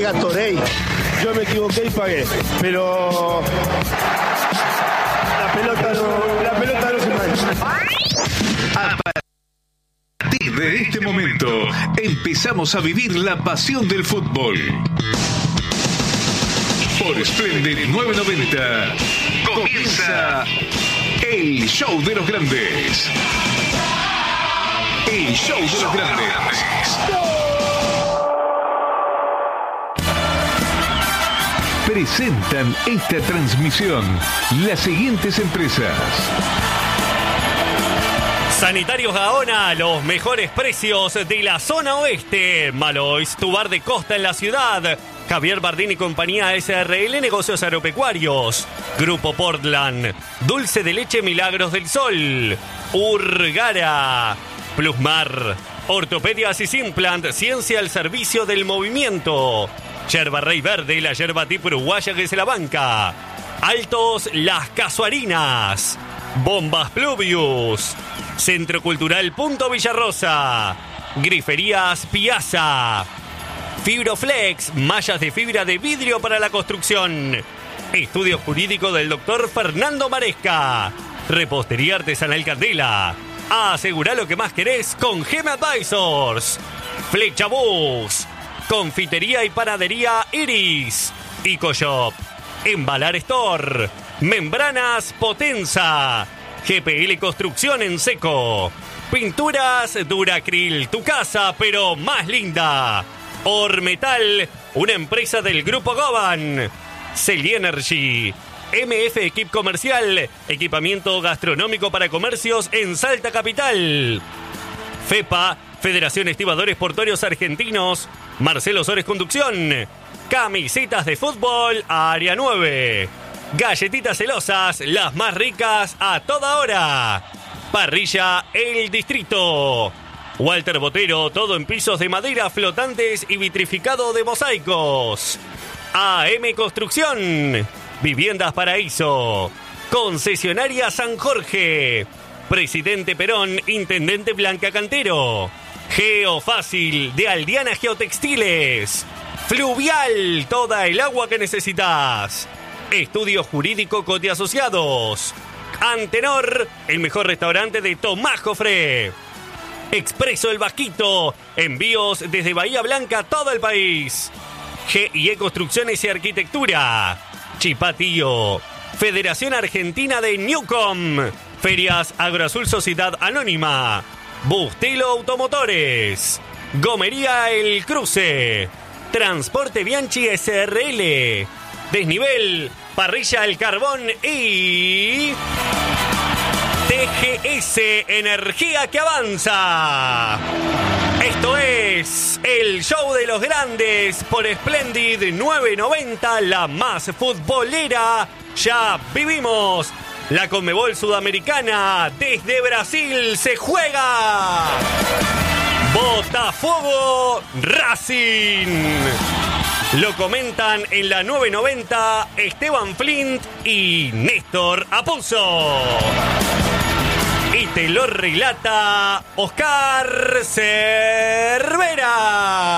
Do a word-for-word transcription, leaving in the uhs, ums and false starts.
Gatorade. Yo me equivoqué y pagué. Pero la pelota no, la pelota no se mancha. A partir de este momento empezamos a vivir la pasión del fútbol. Por Splendid nueve noventa comienza el show de los grandes. El show de los grandes. Presentan esta transmisión las siguientes empresas. Sanitarios Gaona, los mejores precios de la zona oeste. Malois, tu bar de costa en la ciudad. Javier Bardín y compañía S R L Negocios Agropecuarios. Grupo Portland. Dulce de leche Milagros del Sol. Urgara. Plusmar. Ortopedias y Simplant. Ciencia al servicio del movimiento. Yerba Rey Verde, la yerba tipo uruguaya que se la banca. Altos Las Casuarinas. Bombas Pluvius. Centro Cultural Punto Villarrosa. Griferías Piazza. Fibroflex, mallas de fibra de vidrio para la construcción. Estudio jurídico del doctor Fernando Maresca. Repostería artesanal Candela. Asegurá lo que más querés con Gema Advisors. Flecha Bus. Confitería y panadería Iris. Ecoshop. Embalar Store. Membranas Potenza. G P L Construcción en seco. Pinturas Duracril. Tu casa, pero más linda. Ormetal, una empresa del Grupo Goban. Celi Energy. M F Equip Comercial, equipamiento gastronómico para comercios en Salta Capital. FEPA, Federación Estibadores Portuarios Argentinos. Marcelo Sores Conducción. Camisetas de fútbol, Área nueve. Galletitas celosas, las más ricas a toda hora. Parrilla El Distrito. Walter Botero, todo en pisos de madera, flotantes y vitrificado de mosaicos. A M Construcción. Viviendas Paraíso. Concesionaria San Jorge. Presidente Perón, Intendente Blanca Cantero. Geofácil, de Aldiana Geotextiles. Fluvial, toda el agua que necesitas. Estudio Jurídico Cote Asociados. Antenor, el mejor restaurante de Tomás Jofré. Expreso El Vasquito, envíos desde Bahía Blanca a todo el país. G y E Construcciones y Arquitectura. Chipatío. Federación Argentina de Newcom. Ferias Agroazul Sociedad Anónima. Bustelo Automotores. Gomería El Cruce. Transporte Bianchi S R L. Desnivel, Parrilla El Carbón y T G S, Energía que Avanza. Esto es el show de los grandes por Splendid nueve noventa, la más futbolera. Ya vivimos la Conmebol Sudamericana. Desde Brasil se juega Botafogo Racing. Lo comentan en la nueve noventa Esteban Flint y Néstor Apuzzo. Y te lo relata Oscar Cervera.